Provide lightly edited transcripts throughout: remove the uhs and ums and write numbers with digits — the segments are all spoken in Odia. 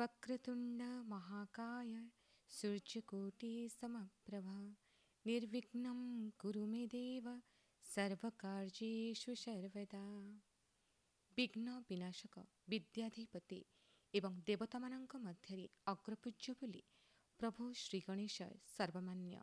वक्रतुण्ड महाकाय सूर्यकोटि समप्रभा निर्विघ्नं कुरु मे देव सर्वकार्येषु सर्वदा। विघ्न विनाशक विद्याधिपति एवं देवताମାନଙ୍କ ମଧ୍ୟରେ ଅଗ୍ରପୂଜ୍ୟ ବୋଲି ପ୍ରଭୁ ଶ୍ରୀ ଗଣେଶ ସର୍ବମାନ୍ୟ।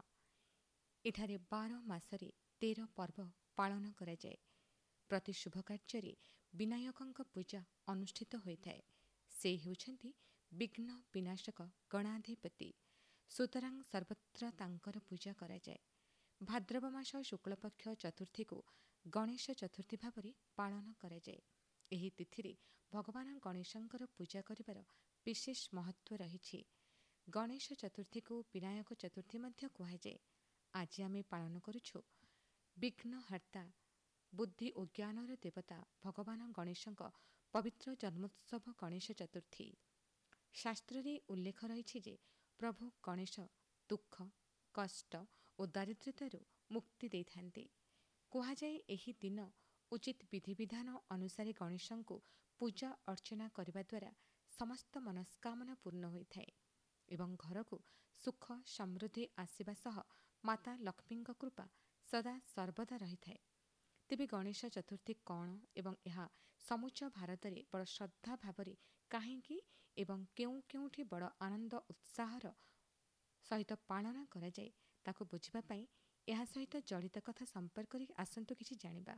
ଏଠାରେ 12 ମାସରେ 13 ପର୍ବ ପାଳନ କରାଯାଏ। ପ୍ରତି ଶୁଭ କାର୍ଯ୍ୟରେ ବିନାୟକଙ୍କ ପୂଜା ଅନୁଷ୍ଠିତ ହୋଇଥାଏ। ସେ ହେଉଛନ୍ତି ବିଘ୍ନ ବିନାଶକ ଗଣାଧିପତି। ସୁତରାଂ ସର୍ବତ୍ର ତାଙ୍କର ପୂଜା କରାଯାଏ। ଭାଦ୍ରବ ମାସ ଶୁକ୍ଳପକ୍ଷ ଚତୁର୍ଥୀକୁ ଗଣେଶ ଚତୁର୍ଥୀ ଭାବରେ ପାଳନ କରାଯାଏ। ଏହି ତିଥିରେ ଭଗବାନ ଗଣେଶଙ୍କର ପୂଜା କରିବାର ବିଶେଷ ମହତ୍ଵ ରହିଛି। ଗଣେଶ ଚତୁର୍ଥୀକୁ ବିନାୟକ ଚତୁର୍ଥୀ ମଧ୍ୟ କୁହାଯାଏ। ଆଜି ଆମେ ପାଳନ କରୁଛୁ ବିଘ୍ନହର୍ତ୍ତା ବୁଦ୍ଧି ଓ ଜ୍ଞାନର ଦେବତା ଭଗବାନ ଗଣେଶଙ୍କ ପବିତ୍ର ଜନ୍ମୋତ୍ସବ ଗଣେଶ ଚତୁର୍ଥୀ। ଶାସ୍ତ୍ରରେ ଉଲ୍ଲେଖ ରହିଛି ଯେ ପ୍ରଭୁ ଗଣେଶ ଦୁଃଖ କଷ୍ଟ ଓ ଦାରିଦ୍ର୍ୟତାରୁ ମୁକ୍ତି ଦେଇଥାନ୍ତି। କୁହାଯାଏ ଏହି ଦିନ ଉଚିତ ବିଧିବିଧାନ ଅନୁସାରେ ଗଣେଶଙ୍କୁ ପୂଜା ଅର୍ଚ୍ଚନା କରିବା ଦ୍ୱାରା ସମସ୍ତ ମନସ୍କାମନା ପୂର୍ଣ୍ଣ ହୋଇଥାଏ ଏବଂ ଘରକୁ ସୁଖ ସମୃଦ୍ଧି ଆସିବା ସହ ମାତା ଲକ୍ଷ୍ମୀଙ୍କ କୃପା ସଦା ସର୍ବଦା ରହିଥାଏ। ତେବେ ଗଣେଶ ଚତୁର୍ଥୀ କ'ଣ ଏବଂ ଏହା ସମୁଚ୍ଚ ଭାରତରେ ବଡ଼ ଶ୍ରଦ୍ଧା ଭାବରେ କାହିଁକି ଏବଂ କେଉଁଠି ବଡ଼ ଆନନ୍ଦ ଉତ୍ସାହର ସହିତ ପାଳନ କରାଯାଏ ତାକୁ ବୁଝିବା ପାଇଁ ଏହା ସହିତ ଜଡ଼ିତ କଥା ସମ୍ପର୍କରେ ଆସନ୍ତୁ କିଛି ଜାଣିବା।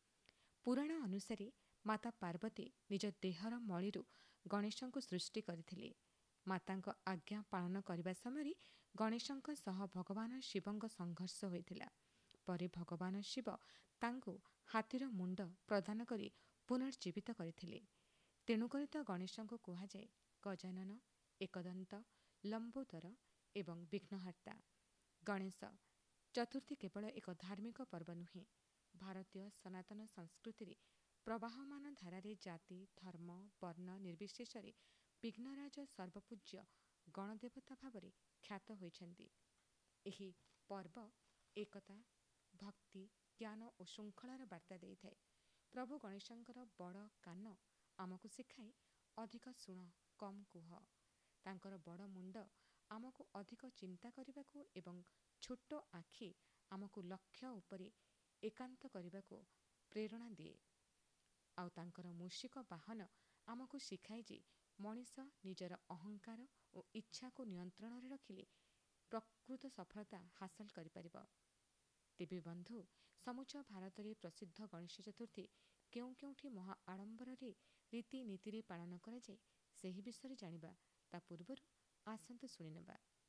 ପୁରାଣ ଅନୁସାରେ ମାତା ପାର୍ବତୀ ନିଜ ଦେହର ମଳିରୁ ଗଣେଶଙ୍କୁ ସୃଷ୍ଟି କରିଥିଲେ। ମାତାଙ୍କ ଆଜ୍ଞା ପାଳନ କରିବା ସମୟରେ ଗଣେଶଙ୍କ ସହ ଭଗବାନ ଶିବଙ୍କ ସଂଘର୍ଷ ହୋଇଥିଲା। ପରେ ଭଗବାନ ଶିବ ତାଙ୍କୁ ହାତୀର ମୁଣ୍ଡ ପ୍ରଦାନ କରି ପୁନର୍ଜୀବିତ କରିଥିଲେ। ତେଣୁକରି ତ ଗଣେଶଙ୍କୁ କୁହାଯାଏ ଗଜାନନ ଏକଦନ୍ତ ଲମ୍ବୋଦର ଏବଂ ବିଘ୍ନହର୍ତ୍ତା। ଗଣେଶ ଚତୁର୍ଥୀ କେବଳ ଏକ ଧାର୍ମିକ ପର୍ବ ନୁହେଁ। ଭାରତୀୟ ସନାତନ ସଂସ୍କୃତିରେ ପ୍ରବାହମାନ ଧାରାରେ ଜାତି ଧର୍ମ ବର୍ଣ୍ଣ ନିର୍ବିଶେଷରେ ବିଘ୍ନରାଜ ସର୍ବପୂଜ୍ୟ ଗଣଦେବତା ଭାବରେ ଖ୍ୟାତ ହୋଇଛନ୍ତି। ଏହି ପର୍ବ ଏକତା ଭକ୍ତି ଜ୍ଞାନ ଓ ଶୃଙ୍ଖଳାର ବାର୍ତ୍ତା ଦେଇଥାଏ। ପ୍ରଭୁ ଗଣେଶଙ୍କର ବଡ଼ କାନ ଆମକୁ ଶିଖାଏ ଅଧିକ ଶୁଣ କମ୍ କୁହ। ତାଙ୍କର ବଡ଼ ମୁଣ୍ଡ ଆମକୁ ଅଧିକ ଚିନ୍ତା କରିବାକୁ ଏବଂ ଛୋଟ ଆଖି ଆମକୁ ଲକ୍ଷ୍ୟ ଉପରେ ଏକାନ୍ତ କରିବାକୁ ପ୍ରେରଣା ଦିଏ। ଆଉ ତାଙ୍କର ମୂଷିକ ବାହନ ଆମକୁ ଶିଖାଏ ଯେ ମଣିଷ ନିଜର ଅହଙ୍କାର ଓ ଇଚ୍ଛାକୁ ନିୟନ୍ତ୍ରଣରେ ରଖିଲେ ପ୍ରକୃତ ସଫଳତା ହାସଲ କରିପାରିବ। ତେବେ ବନ୍ଧୁ, ସମୁଚ୍ଚ ଭାରତରେ ପ୍ରସିଦ୍ଧ ଗଣେଶ ଚତୁର୍ଥୀ କେଉଁଠି ମହା ଆଡ଼ମ୍ବରରେ ରୀତିନୀତିରେ ପାଳନ କରାଯାଏ ସେହି ବିଷୟରେ ଜାଣିବା। ତା ପୂର୍ବରୁ ଆସନ୍ତୁ ଶୁଣିନେବା